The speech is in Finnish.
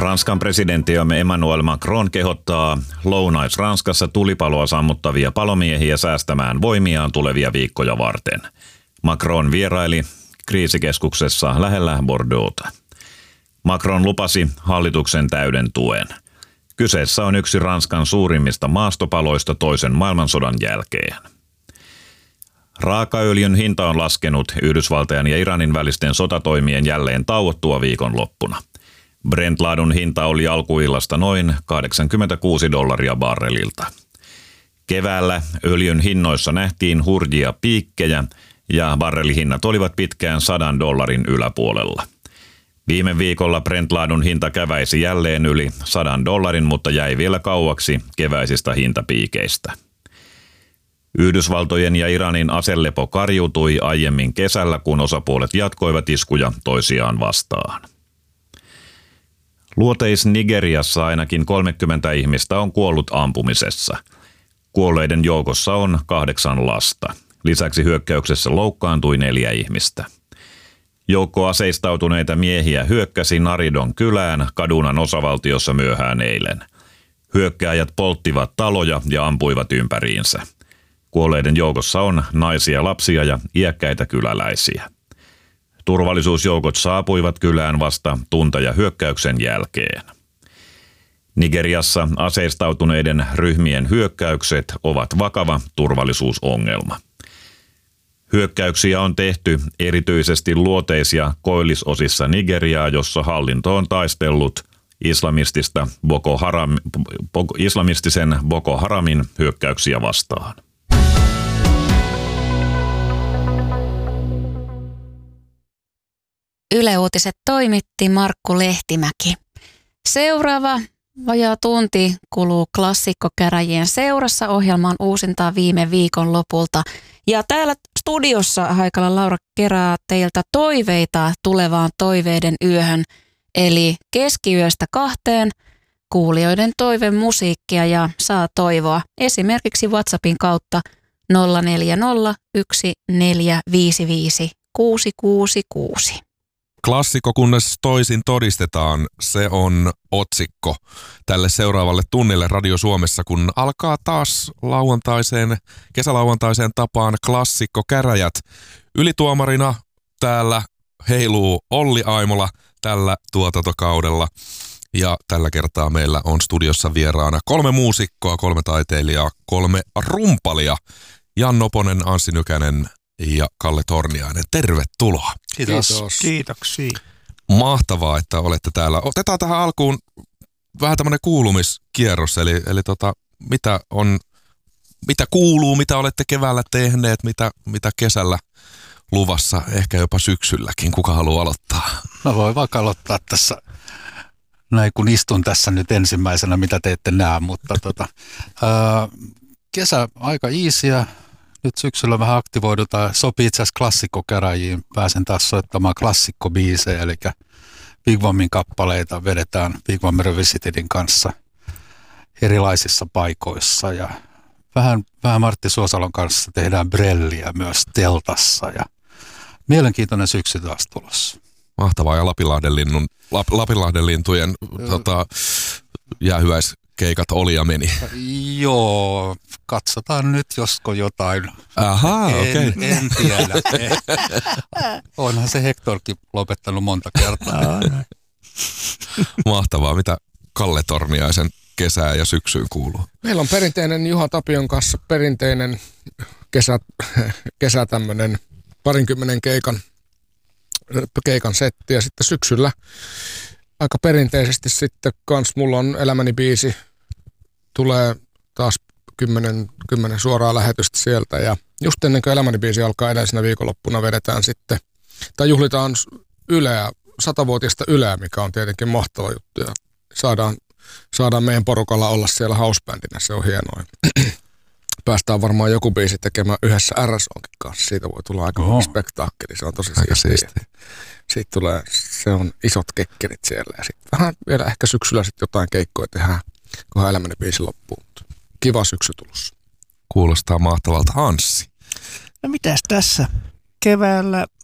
Ranskan presidenttiamme Emmanuel Macron kehottaa Lounais-Ranskassa tulipaloa sammuttavia palomiehiä säästämään voimiaan tulevia viikkoja varten. Macron vieraili kriisikeskuksessa lähellä Bordeauxta. Macron lupasi hallituksen täyden tuen. Kyseessä on yksi Ranskan suurimmista maastopaloista toisen maailmansodan jälkeen. Raakaöljyn hinta on laskenut Yhdysvaltain ja Iranin välisten sotatoimien jälleen tauottua viikonloppuna. Brent-laadun hinta oli alkuillasta noin $86 barrelilta. Keväällä öljyn hinnoissa nähtiin hurjia piikkejä ja barrelihinnat olivat pitkään $100 yläpuolella. Viime viikolla Brent-laadun hinta käväisi jälleen yli $100, mutta jäi vielä kauaksi keväisistä hintapiikeistä. Yhdysvaltojen ja Iranin aselepo kariutui aiemmin kesällä, kun osapuolet jatkoivat iskuja toisiaan vastaan. Luoteis-Nigeriassa ainakin 30 ihmistä on kuollut ampumisessa. Kuolleiden joukossa on 8 lasta. Lisäksi hyökkäyksessä loukkaantui 4 ihmistä. Joukko aseistautuneita miehiä hyökkäsi Naridon kylään Kadunan osavaltiossa myöhään eilen. Hyökkääjät polttivat taloja ja ampuivat ympäriinsä. Kuolleiden joukossa on naisia, lapsia ja iäkkäitä kyläläisiä. Turvallisuusjoukot saapuivat kylään vasta tunteja hyökkäyksen jälkeen. Nigeriassa aseistautuneiden ryhmien hyökkäykset ovat vakava turvallisuusongelma. Hyökkäyksiä on tehty erityisesti luoteis- ja koillisosissa Nigeriaa, jossa hallinto on taistellut islamistisen Boko Haramin hyökkäyksiä vastaan. Yle Uutiset toimitti Markku Lehtimäki. Seuraava vajaa tunti kuluu Klassikkokäräjien seurassa. Ohjelman uusintaa viime viikon lopulta. Ja täällä studiossa Haikala Laura kerää teiltä toiveita tulevaan toiveiden yöhön. Eli keskiyöstä 2 kuulijoiden toivemusiikkia ja saa toivoa esimerkiksi WhatsAppin kautta 040 1455 666. Klassikko, kunnes toisin todistetaan, se on otsikko tälle seuraavalle tunnille Radio Suomessa, kun alkaa taas kesälauantaiseen tapaan Klassikkokäräjät. Ylituomarina täällä heiluu Olli Aimola tällä tuotantokaudella. Ja tällä kertaa meillä on studiossa vieraana 3 muusikkoa, 3 taiteilijaa, 3 rumpalia. Jan Noponen, Anssi Nykänen ja Kalle Torniainen. Tervetuloa. Kiitos. Kiitoksia. Mahtavaa, että olette täällä. Otetaan tähän alkuun vähän tämmöinen kuulumiskierros, eli mitä kuuluu, mitä olette keväällä tehneet, mitä kesällä luvassa, ehkä jopa syksylläkin. Kuka haluaa aloittaa? Mä voin vaikka aloittaa tässä, näin kun istun tässä nyt ensimmäisenä, mitä te ette näe, mutta kesä aika easyä. Nyt syksyllä vähän aktivoidutaan. Sopii itse asiassa klassikkokäräjiin. Pääsen taas soittamaan klassikkobiisejä, eli Big Bambin kappaleita vedetään Big Band Revisitedin kanssa erilaisissa paikoissa. Ja vähän Martti Suosalon kanssa tehdään Brelliä myös teltassa. Ja mielenkiintoinen syksy taas tulossa. Mahtavaa, ja Lapinlahden lintujen jäähyväiskeikat oli ja meni. Joo, katsotaan nyt, josko jotain. Ahaa, okei. En tiedä. Onhan se Hectorkin lopettanut monta kertaa. Mahtavaa. Mitä Kalle Torniaisen kesää ja syksyyn kuuluu? Meillä on perinteinen Juha Tapion kanssa perinteinen kesä tämmöinen 20 keikan setti, ja sitten syksyllä aika perinteisesti sitten kans mulla on Elämäni biisi, tulee taas 10 suoraa lähetystä sieltä, ja just ennen kuin Elämäni biisi alkaa edellisenä viikonloppuna vedetään sitten, tai juhlitaan Yleä, 100-vuotiaista Yleä, mikä on tietenkin mahtava juttu, ja saadaan meidän porukalla olla siellä housebandina, se on hienoa. Päästään varmaan joku biisi tekemään yhdessä RSOnkin kanssa. Siitä voi tulla aika spektaakkeli. Se on tosi siistiä. Siitä tulee, se on isot kekkerit siellä. Ja sitten vähän vielä ehkä syksyllä sitten jotain keikkoja tehdään, kunhan Elämäni biisi loppuu. Kiva syksy tulossa. Kuulostaa mahtavalta. Anssi. No mitäs tässä? Keväällä